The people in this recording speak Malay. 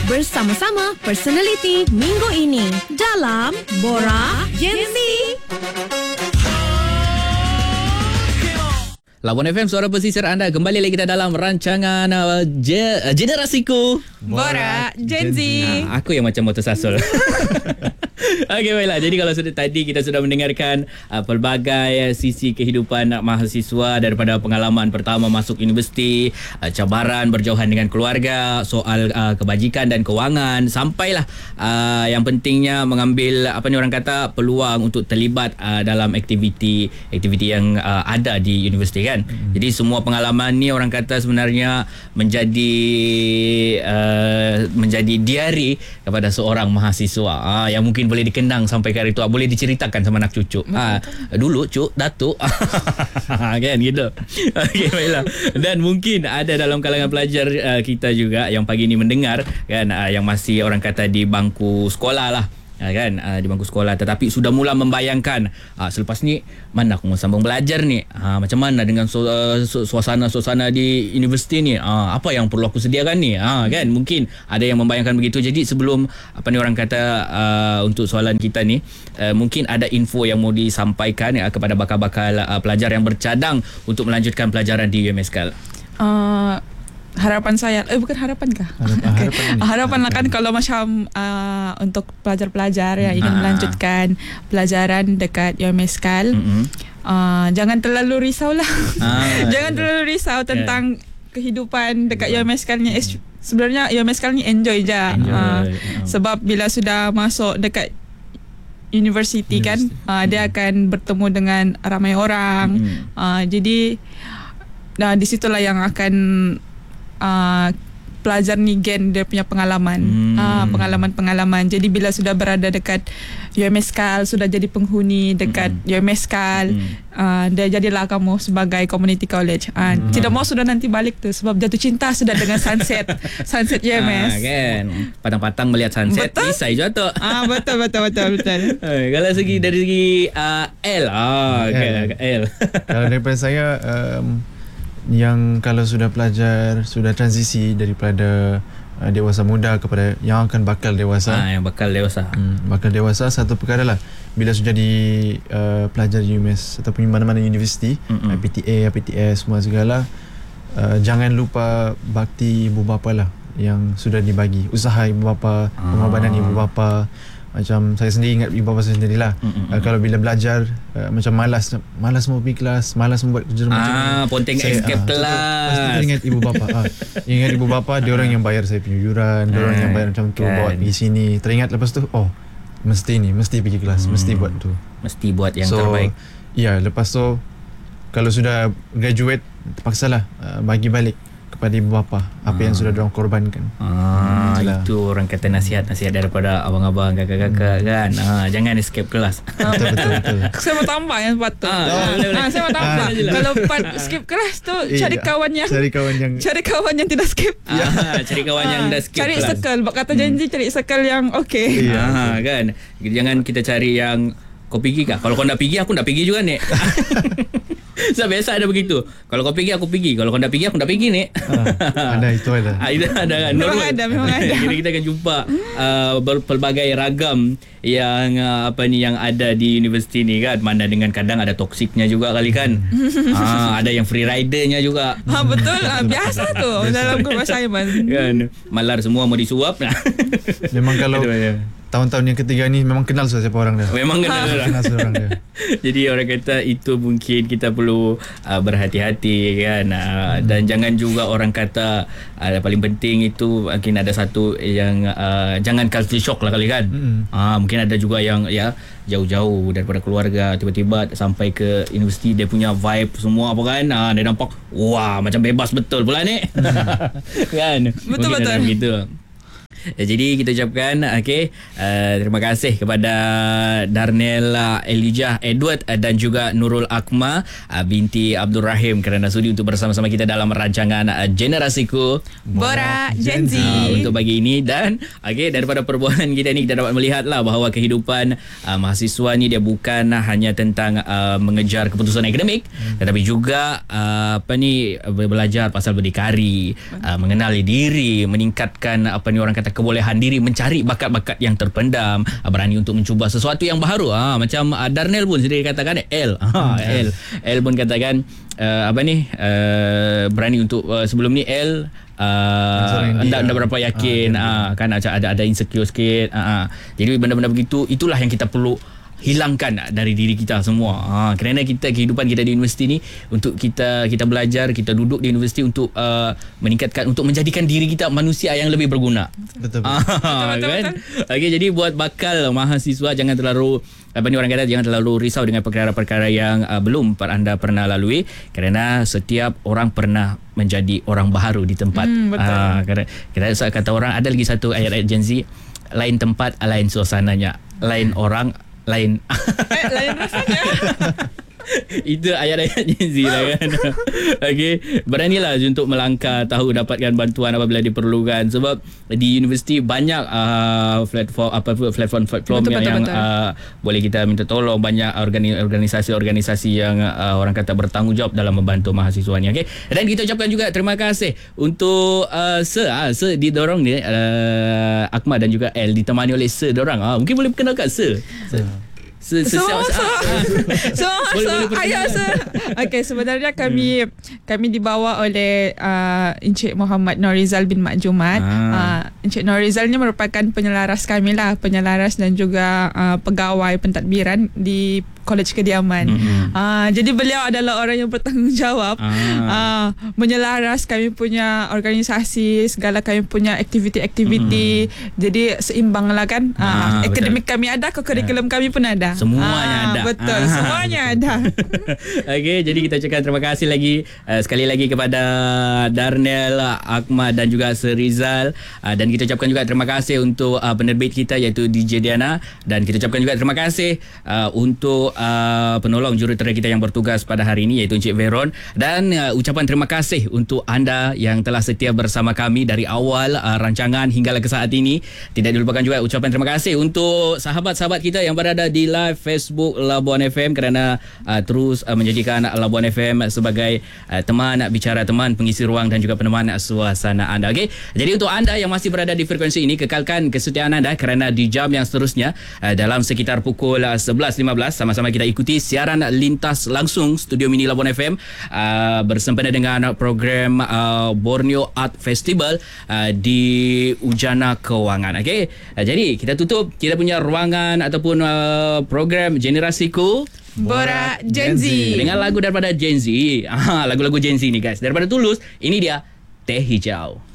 bersama-sama personaliti minggu ini dalam Borak Gen Z. Lawan FM, suara pesisir anda. Kembali lagi kita dalam rancangan Generasiku Borak Gen Z. Aku yang macam motor sasul. Okey, baiklah. Jadi kalau tadi kita sudah mendengarkan pelbagai sisi kehidupan mahasiswa, daripada pengalaman pertama masuk universiti, cabaran berjauhan dengan keluarga, soal kebajikan dan kewangan, sampailah yang pentingnya mengambil orang kata peluang untuk terlibat dalam aktiviti yang ada di universiti kan. Jadi semua pengalaman ni orang kata sebenarnya menjadi diari kepada seorang mahasiswa yang mungkin boleh dikenang sampai ke hari tua, boleh diceritakan sama anak cucu. Dulu cuk, datuk. Kan gitu. Okey, baiklah. Dan mungkin ada dalam kalangan pelajar kita juga yang pagi ni mendengar kan, yang masih orang kata di bangku sekolah lah. Kan di bangku sekolah, tetapi sudah mula membayangkan selepas ni mana aku mau sambung belajar ni, macam mana dengan suasana di universiti ni, apa yang perlu aku sediakan ni, kan mungkin ada yang membayangkan begitu. Jadi sebelum orang kata untuk soalan kita ni, mungkin ada info yang mau disampaikan kepada bakal-bakal pelajar yang bercadang untuk melanjutkan pelajaran di UMSKAL. Harapan saya, bukan harapan kah? Harapan lah kan, kalau macam untuk pelajar-pelajar yang ingin melanjutkan pelajaran dekat UMSKAL, jangan terlalu risau lah. Jangan terlalu risau tentang kehidupan dekat UMSKAL ni. Sebenarnya UMSKAL ni enjoy je. Sebab bila sudah masuk dekat universiti kan, dia akan bertemu dengan ramai orang. Jadi di situlah yang akan pelajar ni gain dia punya pengalaman, pengalaman. Jadi bila sudah berada dekat UMSKAL, sudah jadi penghuni dekat UMSKAL, dia jadilah kamu sebagai community college. Tidak mau sudah nanti balik tu, sebab jatuh cinta sudah dengan sunset UMS. Kan patang-patang melihat sunset, pisai jatuh. Betul. Kalau dari segi L, L. Kalau daripada saya, yang kalau sudah pelajar, sudah transisi daripada dewasa muda kepada yang akan bakal dewasa. Yang bakal dewasa. Bakal dewasa, satu perkara lah, bila sudah jadi pelajar UMS ataupun mana-mana universiti, PTA, PTS, semua segala, jangan lupa bakti ibu bapa lah yang sudah dibagi. Usaha ibu bapa, pengorbanan ibu bapa. Macam saya sendiri ingat ibu bapa saya sendirilah. Kalau bila belajar macam malas mau pergi kelas, malas membuat kerja rumah macam ni, ponteng escape kelas. Pasti teringat ibu bapa. Ingat ibu bapa, dia orang yang bayar saya punya yuran, dia orang yang bayar macam tu, bawa pergi sini. Teringat lepas tu, mesti pergi kelas, mesti buat tu. Mesti buat yang terbaik. Ya, lepas tu kalau sudah graduate, terpaksalah bagi balik kepada ibu bapa apa yang sudah diorang korbankan. Itu orang kata nasihat daripada abang-abang, kakak-kakak kan. Jangan escape kelas. Betul. Saya mau tambah yang patut. Saya mau tambah. Kalau skip kelas tu, cari kawan yang tidak skip. Cari kawan yang dah skip cari kelas. circle. Kata janji cari circle yang okey. Kan. Jangan kita cari yang kau pergi kah? Kalau kau nak pergi, aku nak pergi juga ni. So, biasa ada begitu. Kalau kau pergi, aku pergi. Kalau kau nak pergi, aku nak pergi ni. Ada. Itu ada kan. Memang ada. Kita akan jumpa pelbagai ragam yang yang ada di universiti ni kan. Mana dengan kadang ada toksiknya juga kali kan. Ada yang free ridernya juga. Betul. Biasa tu dalam group assignment. Kan. Malar semua mau disuap. Memang kalau tahun-tahun yang ketiga ni memang kenal siapa orang dia. Memang kenal orang dia. Jadi orang kata itu mungkin kita perlu berhati-hati kan. Dan jangan juga orang kata paling penting itu mungkin ada satu yang jangan culture shock lah kali kan. Mungkin ada juga yang jauh-jauh daripada keluarga, tiba-tiba sampai ke universiti, dia punya vibe semua apa kan, dia nampak wah macam bebas betul pula ni. Kan. Betul. Gitu. Jadi kita ucapkan terima kasih kepada Darnel Elijah Edward dan juga Nurul Akma binti Abdul Rahim kerana sudi untuk bersama-sama kita dalam rancangan Generasiku Borak Gen Z untuk pagi ini. Dan daripada perbualan kita ni, kita dapat melihatlah bahawa kehidupan mahasiswa ni dia bukan hanya tentang mengejar keputusan akademik, tetapi juga belajar pasal berdikari, mengenali diri, meningkatkan orang kata kebolehan diri mencari bakat-bakat yang terpendam, berani untuk mencuba sesuatu yang baru. Macam Darnell pun sendiri katakan L pun katakan berani untuk sebelum ni L anda berapa yakin kan ada insecure sikit. Jadi benda-benda begitu itulah yang kita perlu hilangkan dari diri kita semua. Kerana kehidupan kita di universiti ni untuk kita belajar, kita duduk di universiti untuk meningkatkan, untuk menjadikan diri kita manusia yang lebih berguna. Betul. Kan? Okey, jadi buat bakal mahasiswa jangan terlalu orang kata jangan terlalu risau dengan perkara-perkara yang belum anda pernah lalui, kerana setiap orang pernah menjadi orang baharu di tempat. Kerana kata orang, ada lagi satu ayat-ayat Gen Z, lain tempat lain suasananya, lain orang lain lain rasanya. Itu ayat-ayat Gen Z lah kan. Okey, beranilah untuk melangkah, tahu dapatkan bantuan apabila diperlukan, sebab di universiti banyak platform yang boleh kita minta tolong, banyak organisasi yang orang kata bertanggungjawab dalam membantu mahasiswa ni. Okey, dan kita ucapkan juga terima kasih untuk Sir didorong ni Akmal dan juga L ditemani oleh Sir dorang. Mungkin boleh perkenalkan Sir. Ayah sir. Okey, sebenarnya kami dibawa oleh Encik Muhammad Norizal bin Mak Jumat. Encik Norizal ni merupakan penyelaras kami lah, penyelaras dan juga pegawai pentadbiran di Kolej Kediaman. Jadi beliau adalah orang yang bertanggungjawab menyelaras kami punya organisasi, segala kami punya aktiviti-aktiviti. Jadi seimbang lah kan. Akademik kami ada, kurikulum kami pun ada. Semuanya ada. Betul, semuanya ada. Okey, jadi kita ucapkan terima kasih lagi sekali lagi kepada Darnell, Akmal dan juga Sir Rizal, dan kita ucapkan juga terima kasih untuk penerbit kita iaitu DJ Diana, dan kita ucapkan juga terima kasih untuk penolong jurutera kita yang bertugas pada hari ini iaitu Encik Veron, dan ucapan terima kasih untuk anda yang telah setia bersama kami dari awal rancangan hinggalah ke saat ini. Tidak dilupakan juga ucapan terima kasih untuk sahabat-sahabat kita yang berada di live Facebook Labuan FM kerana terus menjadikan Labuan FM sebagai teman bicara, teman pengisi ruang dan juga peneman suasana anda. Okey, jadi untuk anda yang masih berada di frekuensi ini, kekalkan kesetiaan anda kerana di jam yang seterusnya dalam sekitar pukul 11.15 sama-sama kita ikuti siaran lintas langsung Studio Mini Labuan FM bersempena dengan program Borneo Art Festival di Ujana Kewangan. Okey, jadi kita tutup kita punya ruangan ataupun program Generasi Cool Borak Gen Z dengan lagu daripada Gen Z. Lagu-lagu Gen Z ni guys, daripada Tulus. Ini dia Teh Hijau.